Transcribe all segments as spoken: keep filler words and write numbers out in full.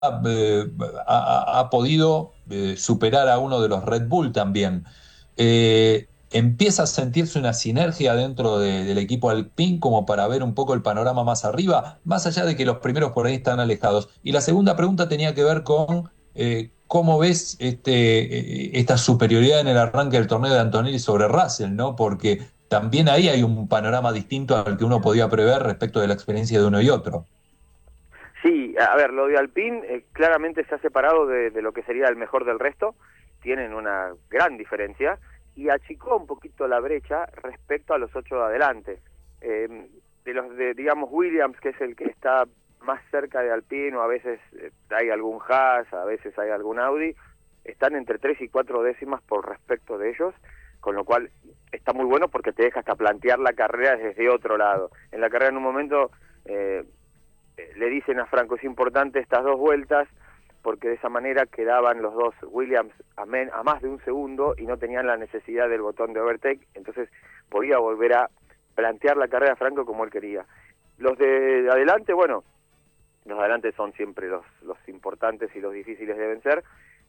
eh, ha, ha podido eh, superar a uno de los Red Bull también. Eh, empieza a sentirse una sinergia dentro de- del equipo Alpine como para ver un poco el panorama más arriba, más allá de que los primeros por ahí están alejados. Y la segunda pregunta tenía que ver con eh, cómo ves este, eh, esta superioridad en el arranque del torneo de Antonelli sobre Russell, ¿no? Porque también ahí hay un panorama distinto al que uno podía prever respecto de la experiencia de uno y otro. Sí, a ver, lo de Alpine eh, claramente se ha separado de, de lo que sería el mejor del resto, tienen una gran diferencia y achicó un poquito la brecha respecto a los ocho de adelante. Eh, de los de, digamos, Williams, que es el que está más cerca de Alpine, o a veces eh, hay algún Haas, a veces hay algún Audi, están entre tres y cuatro décimas por respecto de ellos, con lo cual está muy bueno porque te deja hasta plantear la carrera desde otro lado. En la carrera en un momento... Eh, le dicen a Franco, es importante estas dos vueltas, porque de esa manera quedaban los dos Williams a, men, a más de un segundo y no tenían la necesidad del botón de overtake, entonces podía volver a plantear la carrera Franco como él quería. Los de adelante, bueno, los de adelante son siempre los, los importantes y los difíciles de vencer,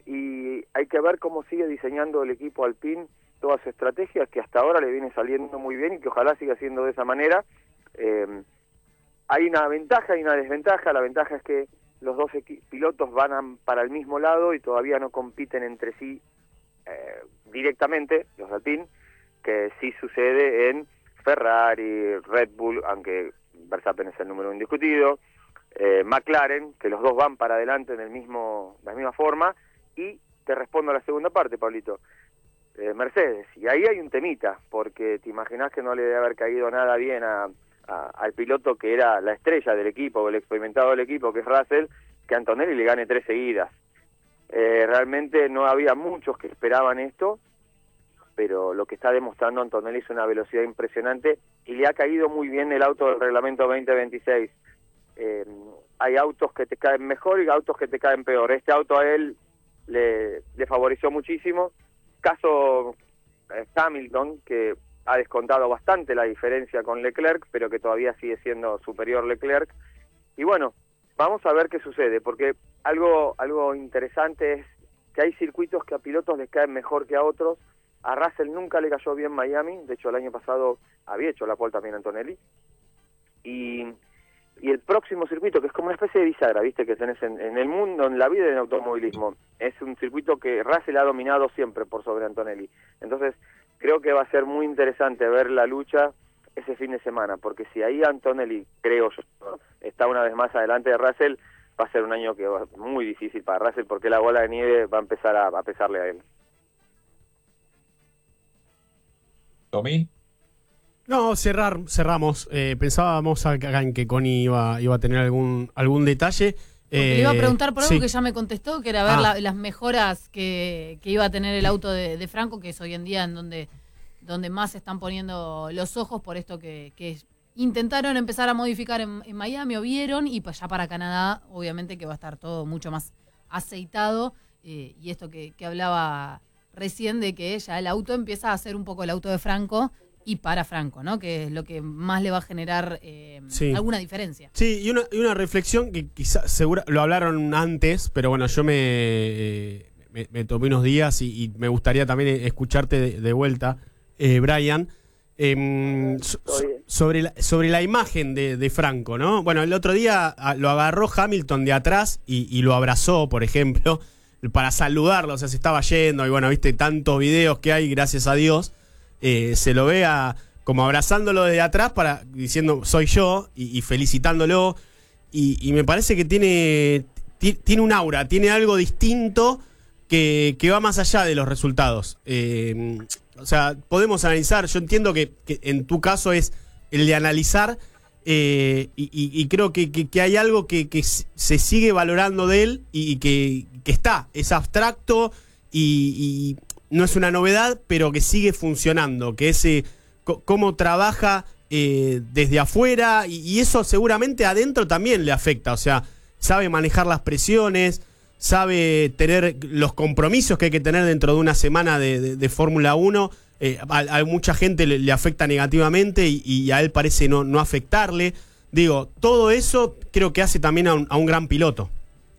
y hay que ver cómo sigue diseñando el equipo Alpine todas sus estrategias, que hasta ahora le viene saliendo muy bien y que ojalá siga siendo de esa manera. eh, Hay una ventaja y una desventaja. La ventaja es que los dos pilotos van a, para el mismo lado y todavía no compiten entre sí eh, directamente, los Alpine, que sí sucede en Ferrari, Red Bull, aunque Verstappen es el número indiscutido, eh, McLaren, que los dos van para adelante en el mismo, la misma forma, y te respondo a la segunda parte, Pablito. Eh, Mercedes, y ahí hay un temita, porque te imaginás que no le debe haber caído nada bien a... A, al piloto que era la estrella del equipo, el experimentado del equipo, que es Russell, que Antonelli le gane tres seguidas. Eh, realmente no había muchos que esperaban esto, pero lo que está demostrando Antonelli es una velocidad impresionante y le ha caído muy bien el auto del reglamento veinte veintiséis. Eh, hay autos que te caen mejor y autos que te caen peor. Este auto a él le, le favoreció muchísimo. Caso eh, Hamilton, que ha descontado bastante la diferencia con Leclerc, pero que todavía sigue siendo superior Leclerc. Y bueno, vamos a ver qué sucede, porque algo algo interesante es que hay circuitos que a pilotos les caen mejor que a otros. A Russell nunca le cayó bien Miami, de hecho el año pasado había hecho la pole también Antonelli. Y, y el próximo circuito, que es como una especie de bisagra, ¿viste? Que tenés en, en el mundo, en la vida y en el automovilismo, es un circuito que Russell ha dominado siempre por sobre Antonelli. Entonces, creo que va a ser muy interesante ver la lucha ese fin de semana, porque si ahí Antonelli, creo yo, está una vez más adelante de Russell, va a ser un año que va muy difícil para Russell, porque la bola de nieve va a empezar a, a pesarle a él. ¿Tommy? No, cerrar, cerramos. Eh, pensábamos acá en que Connie iba, iba a tener algún, algún detalle. Porque le iba a preguntar por algo sí. que ya me contestó, que era ver Ah. la, las mejoras que, que iba a tener el auto de, de Franco, que es hoy en día en donde, donde más se están poniendo los ojos por esto que, que intentaron empezar a modificar en, en Miami, o vieron, y pues ya para Canadá, obviamente que va a estar todo mucho más aceitado, eh, y esto que, que hablaba recién de que ya el auto empieza a ser un poco el auto de Franco, y para Franco, ¿no? Que es lo que más le va a generar eh, Sí. alguna diferencia. Sí, y una, y una reflexión que quizás segura lo hablaron antes, pero bueno, yo me, eh, me, me tomé unos días y, y me gustaría también escucharte de, de vuelta, eh, Brian, eh, so- so- sobre, la, sobre la imagen de, de Franco, ¿no? Bueno, el otro día a, lo agarró Hamilton de atrás y, y lo abrazó, por ejemplo, para saludarlo, o sea, se estaba yendo, y bueno, viste tantos videos que hay, gracias a Dios. Eh, se lo ve a, como abrazándolo desde atrás, para diciendo soy yo, y, y felicitándolo, y, y me parece que tiene, ti, tiene un aura, tiene algo distinto que, que va más allá de los resultados. Eh, o sea, podemos analizar, yo entiendo que, que en tu caso es el de analizar, eh, y, y, y creo que, que, que hay algo que, que se sigue valorando de él, y, y que, que está, es abstracto, y... y no es una novedad, pero que sigue funcionando, que es eh, c- cómo trabaja eh, desde afuera, y, y eso seguramente adentro también le afecta, o sea, sabe manejar las presiones, sabe tener los compromisos que hay que tener dentro de una semana de, de, de Fórmula uno, eh, a, a mucha gente le, le afecta negativamente, y, y a él parece no, no afectarle. Digo, todo eso creo que hace también a un, a un gran piloto.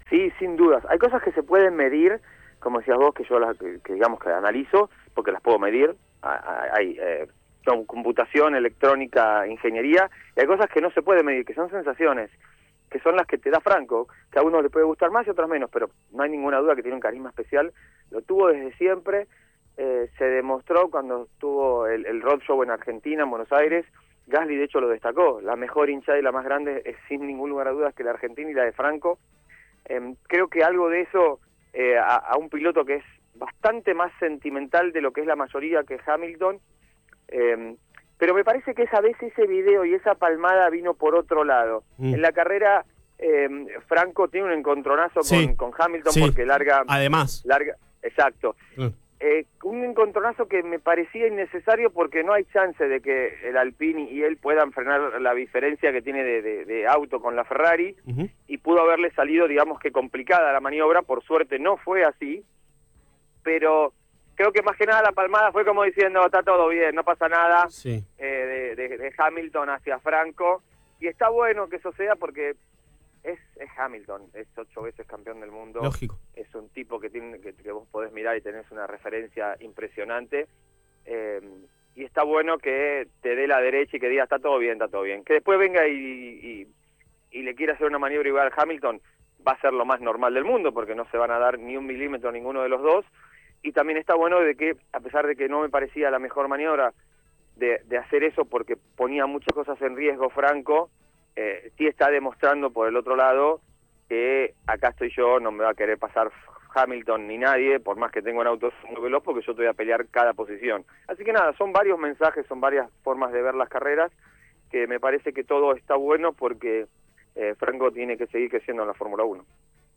Sí, sin dudas. Hay cosas que se pueden medir, como decías vos, que yo las, que, que digamos que analizo, porque las puedo medir. Hay eh, computación, electrónica, ingeniería, y hay cosas que no se pueden medir, que son sensaciones, que son las que te da Franco, que a uno le puede gustar más y a otros menos, pero no hay ninguna duda que tiene un carisma especial. Lo tuvo desde siempre, eh, se demostró cuando tuvo el, el road show en Argentina, en Buenos Aires. Gasly de hecho lo destacó, la mejor hinchada y la más grande es sin ningún lugar a dudas que la Argentina y la de Franco. Eh, creo que algo de eso eh, a, a un piloto que es bastante más sentimental de lo que es la mayoría, que es Hamilton, eh, pero me parece que esa vez ese video y esa palmada vino por otro lado. Mm. En la carrera eh, Franco tiene un encontronazo sí. con, con Hamilton sí. porque larga... Además. larga Exacto. Mm. Eh, un encontronazo que me parecía innecesario porque no hay chance de que el Alpine y él puedan frenar la diferencia que tiene de, de, de auto con la Ferrari, uh-huh. y pudo haberle salido, digamos que complicada la maniobra. Por suerte no fue así, pero creo que más que nada la palmada fue como diciendo, está todo bien, no pasa nada, sí. eh, de, de, de Hamilton hacia Franco, y está bueno que eso sea porque es, es Hamilton, es ocho veces campeón del mundo. Lógico. Es un tipo que tiene que, que vos podés mirar y tenés una referencia impresionante, eh, y está bueno que te dé la derecha y que diga está todo bien, está todo bien. Que después venga y, y, y le quiera hacer una maniobra igual a Hamilton, va a ser lo más normal del mundo porque no se van a dar ni un milímetro ninguno de los dos. Y también está bueno de que, a pesar de que no me parecía la mejor maniobra de, de hacer eso porque ponía muchas cosas en riesgo Franco, Eh, sí está demostrando por el otro lado que acá estoy yo, no me va a querer pasar Hamilton ni nadie, por más que tenga un auto muy veloz, porque yo te voy a pelear cada posición. Así que nada, son varios mensajes, son varias formas de ver las carreras, que me parece que todo está bueno porque eh, Franco tiene que seguir creciendo en la Fórmula uno.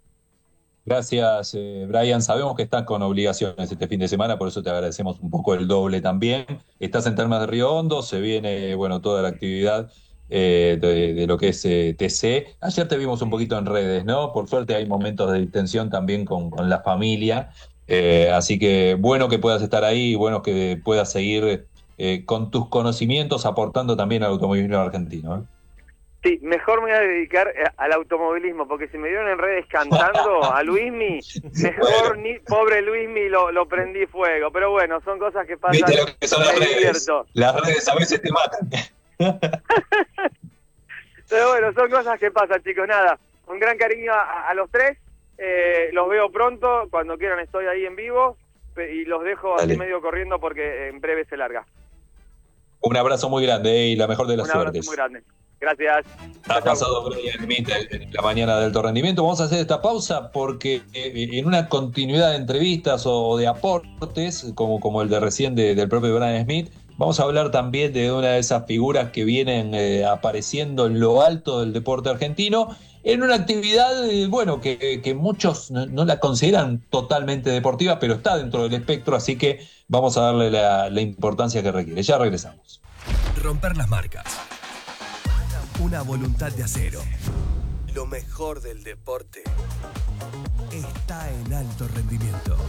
Gracias, eh, Brian. Sabemos que estás con obligaciones este fin de semana, por eso te agradecemos un poco el doble también. Estás en Termas de Río Hondo, se viene, bueno, toda la actividad Eh, de, de lo que es eh, T C. Ayer te vimos un poquito en redes, ¿no? Por suerte hay momentos de distensión también con, con la familia, eh, así que bueno que puedas estar ahí y bueno que puedas seguir eh, con tus conocimientos aportando también al automovilismo argentino, ¿eh? Sí, mejor me voy a dedicar al automovilismo, porque si me vieron en redes cantando a Luismi, mejor bueno. ni pobre Luismi lo, lo prendí fuego, pero bueno, son cosas que pasan. ¿Viste lo que son las redes? Las redes a veces te matan. Pero bueno, son cosas que pasan, chicos. Nada, un gran cariño a, a los tres, eh, los veo pronto, cuando quieran estoy ahí en vivo, y los dejo Dale. así medio corriendo porque en breve se larga. Un abrazo muy grande, eh, y la mejor de las suertes. Un abrazo muy grande. Gracias. Ha pasado Brian Schmitt en la mañana del Alto Rendimiento. Vamos a hacer esta pausa porque en una continuidad de entrevistas o de aportes, como, como el de recién de, del propio Brian Schmitt, vamos a hablar también de una de esas figuras que vienen eh, apareciendo en lo alto del deporte argentino, en una actividad, eh, bueno, que, que muchos no, no la consideran totalmente deportiva, pero está dentro del espectro, así que vamos a darle la, la importancia que requiere. Ya regresamos. Romper las marcas. Una voluntad de acero. Lo mejor del deporte está en Alto Rendimiento.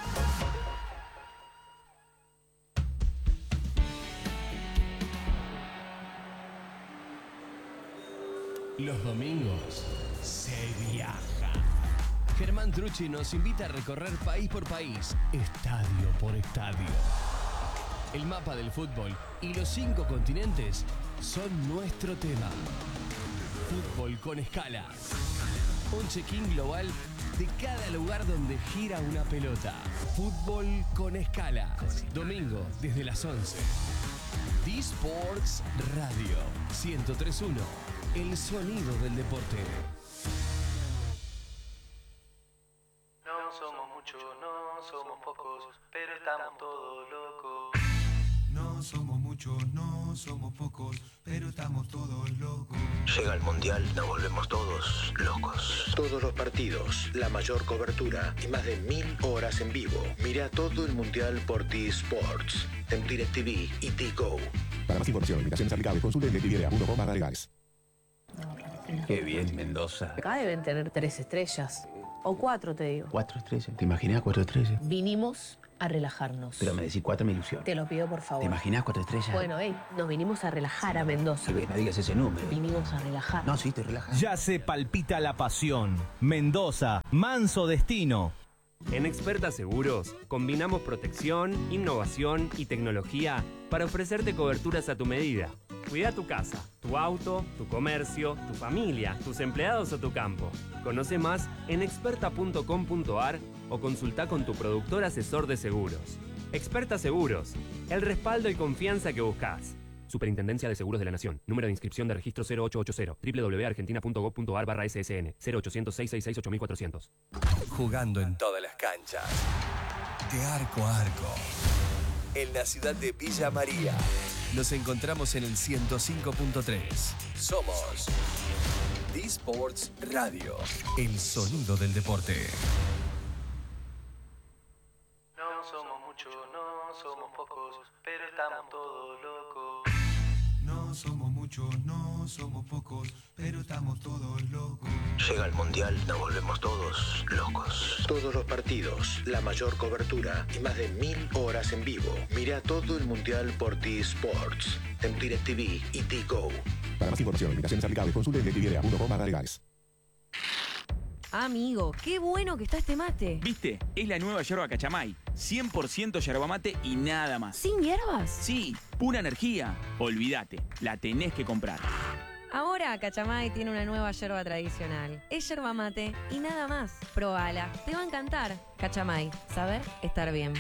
Los domingos se viaja. Germán Trucci nos invita a recorrer país por país, estadio por estadio. El mapa del fútbol y los cinco continentes son nuestro tema. Fútbol con escala. Un check-in global de cada lugar donde gira una pelota. Fútbol con escala. Domingo desde las once. D-Sports Radio ciento tres punto uno. El sonido del deporte. No somos muchos, no somos pocos, pero estamos todos locos. No somos muchos, no somos pocos, pero estamos todos locos. Llega el Mundial, nos volvemos todos locos. Todos los partidos, la mayor cobertura y más de mil horas en vivo. Mira todo el Mundial por T-Sports, en DirecTV y T-Go. Para más información, invitaciones aplicables, consulte en directv punto com barra legales. Qué bien, Mendoza. Acá deben tener tres estrellas. O cuatro, te digo. Cuatro estrellas. ¿Te imaginas cuatro estrellas? Vinimos a relajarnos. Pero me decís cuatro, me ilusión. Te lo pido, por favor. ¿Te imaginás cuatro estrellas? Bueno, hey, nos vinimos a relajar a Mendoza. No digas ese número. Vinimos a relajar. No, sí, estoy relajado. Ya se palpita la pasión. Mendoza, manso destino. En Experta Seguros, combinamos protección, innovación y tecnología para ofrecerte coberturas a tu medida. Cuida tu casa, tu auto, tu comercio, tu familia, tus empleados o tu campo. Conoce más en experta punto com punto a r o consulta con tu productor asesor de seguros. Experta Seguros, el respaldo y confianza que buscas. Superintendencia de Seguros de la Nación. Número de inscripción de registro cero ocho ocho cero. doble u doble u doble u punto argentina punto gob punto a r barra S S N. cero ochocientos, seiscientos sesenta y seis, ocho mil cuatrocientos. Jugando en todas las canchas. De arco a arco. En la ciudad de Villa María. Nos encontramos en el ciento cinco punto tres. Somos D-Sports Radio. El sonido del deporte. No somos muchos, no somos pocos, pero estamos todos locos. No somos muchos, no somos pocos, pero estamos todos locos. Llega el Mundial, nos volvemos todos locos. Todos los partidos, la mayor cobertura y más de mil horas en vivo. Mira todo el Mundial por T-Sports, en DirecTV y T-Go. Para más información e invitaciones aplicables, consulte en directv punto com barra legales. Amigo, qué bueno que está este mate. ¿Viste? Es la nueva yerba Cachamay. cien por ciento yerba mate y nada más. ¿Sin hierbas? Sí, pura energía. Olvídate, la tenés que comprar. Ahora Cachamay tiene una nueva yerba tradicional. Es yerba mate y nada más. Probala, te va a encantar. Cachamay, saber estar bien.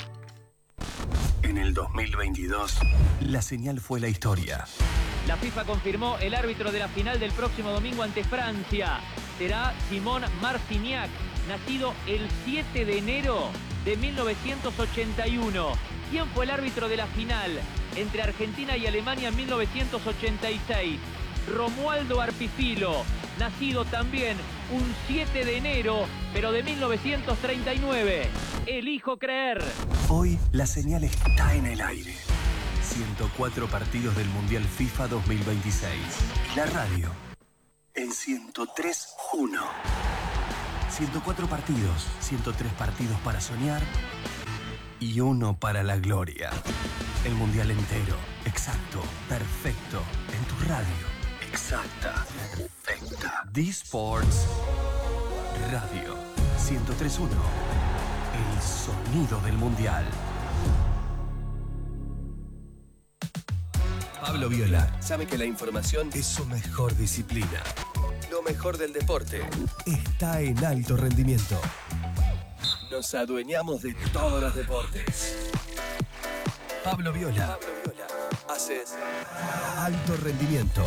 En el dos mil veintidós, la señal fue la historia. La FIFA confirmó el árbitro de la final del próximo domingo ante Francia. Será Simón Marciniak, nacido el siete de enero de mil novecientos ochenta y uno. ¿Quién fue el árbitro de la final entre Argentina y Alemania en mil novecientos ochenta y seis? Romualdo Arpifilo, nacido también un siete de enero, pero de mil novecientos treinta y nueve. Elijo creer. Hoy la señal está en el aire. ciento cuatro partidos del Mundial FIFA dos mil veintiséis. La radio en ciento tres punto uno. ciento cuatro partidos, ciento tres partidos para soñar y uno para la gloria. El Mundial entero, exacto, perfecto, en tu radio. Exacta, perfecta. D-Sports Radio ciento tres punto uno. El sonido del Mundial. Pablo Viola sabe que la información es su mejor disciplina. Lo mejor del deporte está en alto rendimiento. Nos adueñamos de todos los deportes. Pablo Viola. Pablo Viola. Haces alto rendimiento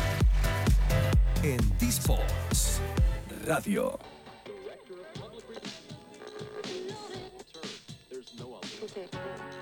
en D-Sports Radio. Okay.